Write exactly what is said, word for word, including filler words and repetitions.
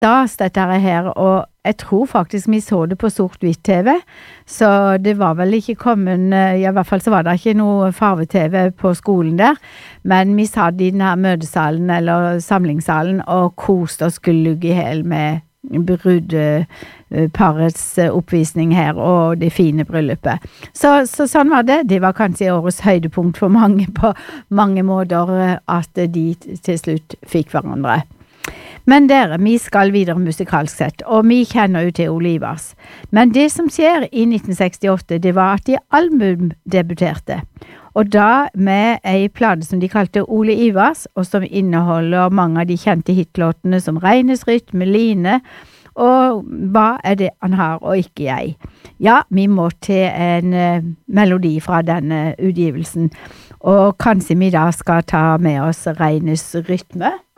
stas dette her, og jeg tror faktisk vi så det på sort-hvitt-T V, så det var vel ikke kommet, ja, i hvert fall så var det ikke noe farve-T V på skolen der, men vi satt i denne møtesalen eller samlingssalen og koste og skulle lugge i hel med brudeparets oppvisning her og det fine bryllupet. Så, så sånn var det. Det var kanskje årets høydepunkt for mange på mange måter at de til slutt fikk hverandre. Men dere, vi skal videre musikalsk sett, og vi kjenner jo til Ole Ivars. Men det som skjer i nitten sekstiåtte, det var at de albumdebuterte. Og da med en plate som de kalte Ole Ivars, og som inneholder mange av de kjente hitlåtene som Reines rytme, Line, og hva er det han har, og ikke jeg. Ja, vi må til en uh, melodi fra denne utgivelsen, og kanskje vi da skal ta med oss Reines rytme.